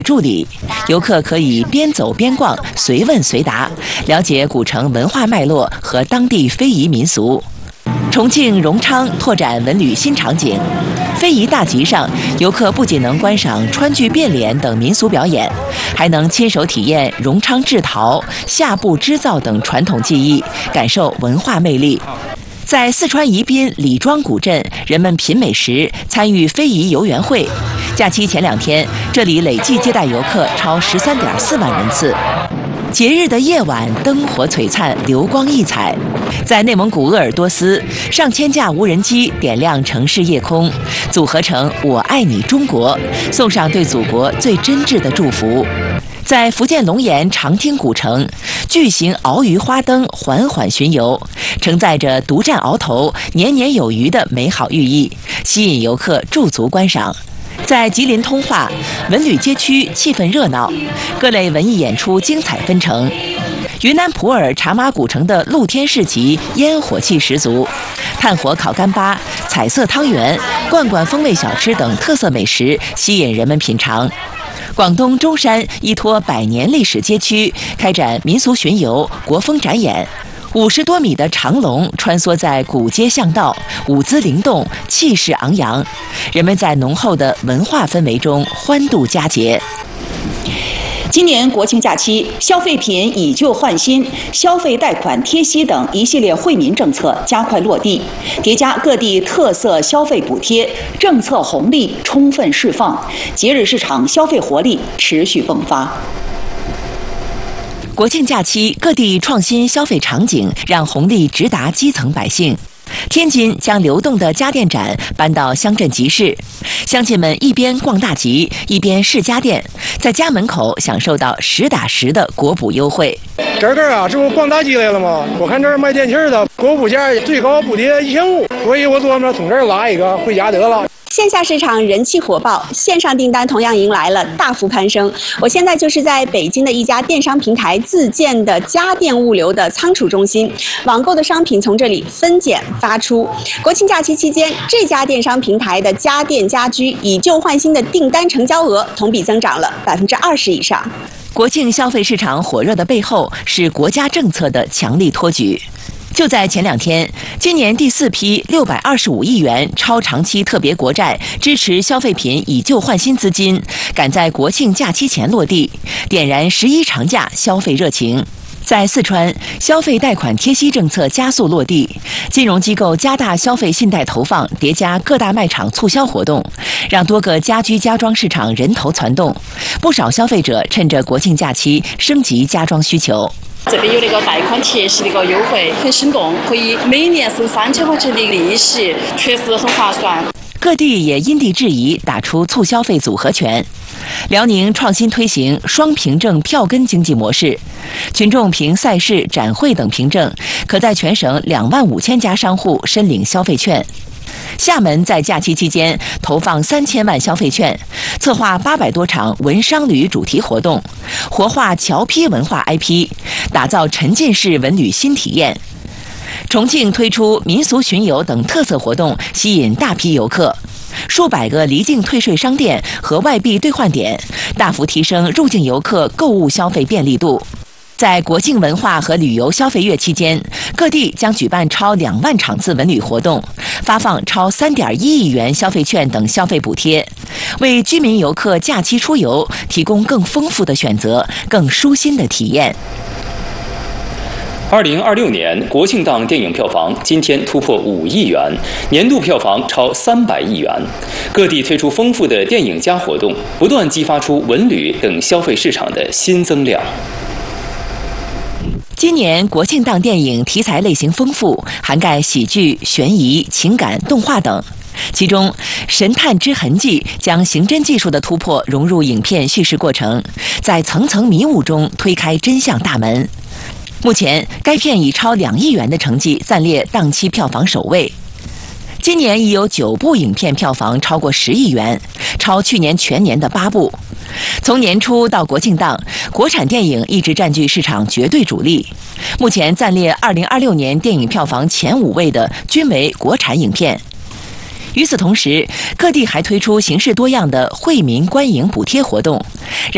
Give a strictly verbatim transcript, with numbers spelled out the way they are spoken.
助理，游客可以边走边逛，随问随答，了解古城文化脉络和当地非遗民俗。重庆荣昌拓展文旅新场景，非遗大集上，游客不仅能观赏川剧变脸等民俗表演，还能亲手体验荣昌制陶、夏布织造等传统技艺，感受文化魅力。在四川宜宾李庄古镇，人们品美食，参与非遗游园会。假期前两天，这里累计接待游客超十三点四万人次。节日的夜晚，灯火璀璨，流光溢彩。在内蒙古鄂尔多斯，上千架无人机点亮城市夜空，组合成“我爱你中国”，送上对祖国最真挚的祝福。在福建龙岩长汀古城，巨型鳌鱼花灯缓缓巡游，承载着独占鳌头、年年有余的美好寓意，吸引游客驻足观赏。在吉林通化，文旅街区气氛热闹，各类文艺演出精彩纷呈。云南普洱茶马古城的露天市集烟火气十足，炭火烤干巴、彩色汤圆、罐罐风味小吃等特色美食吸引人们品尝。广东中山依托百年历史街区开展民俗巡游、国风展演。五十多米的长龙穿梭在古街巷道，舞姿灵动，气势昂扬，人们在浓厚的文化氛围中欢度佳节。 今年国庆假期，消费品以旧换新、消费贷款贴息等一系列惠民政策加快落地，叠加各地特色消费补贴，政策红利充分释放，节日市场消费活力持续迸发。 国庆假期，各地创新消费场景让红利直达基层百姓。天津将流动的家电展搬到乡镇集市，乡亲们一边逛大集，一边试家电，在家门口享受到实打实的国补优惠。 这个啊，这不逛大集来了吗？我看这儿卖电器的，国补价最高补贴一千五，所以我琢磨从这儿拉一个回家得了。 线下市场人气火爆，线上订单同样迎来了大幅攀升。我现在就是在北京的一家电商平台自建的家电物流的仓储中心，网购的商品从这里分拣发出。国庆假期期间，这家电商平台的家电家居以旧换新的订单成交额同比增长了百分之二十以上。 国庆消费市场火热的背后是国家政策的强力托举。就在前两天，今年第四批六百二十五亿元超长期特别国债支持消费品以旧换新资金，赶在国庆假期前落地，点燃十一长假消费热情。在四川，消费贷款贴息政策加速落地，金融机构加大消费信贷投放，叠加各大卖场促销活动，让多个家居家装市场人头攒动。不少消费者趁着国庆假期升级家装需求。 这边有那个贷款贴息的一个优惠，很生动，可以每年收三千块钱的利息，确实很划算。 各地也因地制宜打出促消费组合拳。辽宁创新推行双凭证票根经济模式，群众凭赛事、展会等凭证，可在全省两万五千家商户申领消费券。厦门在假期期间投放三千万消费券，策划八百多场文商旅主题活动，活化侨批文化 I P， 打造沉浸式文旅新体验。重庆推出民俗巡游等特色活动，吸引大批游客。数百个离境退税商店和外币兑换点，大幅提升入境游客购物消费便利度。在国庆文化和旅游消费月期间，各地将举办超两万场次文旅活动，发放超三点一亿元消费券等消费补贴，为居民游客假期出游提供更丰富的选择、更舒心的体验。 二零二六年国庆档电影票房今天突破五亿元，年度票房超三百亿元。各地推出丰富的电影加活动，不断激发出文旅等消费市场的新增量。 今年国庆档电影题材类型丰富，涵盖喜剧、悬疑、情感、动画等。其中，《神探之痕迹》将刑侦技术的突破融入影片叙事过程，在层层迷雾中推开真相大门。目前，该片以超两亿元的成绩暂列档期票房首位。今年已有九部影片票房超过十亿元，超去年全年的八部。从年初到国庆档，国产电影一直占据市场绝对主力。目前暂列二零二六年电影票房前五位的均为国产影片。与此同时，各地还推出形式多样的惠民观影补贴活动，让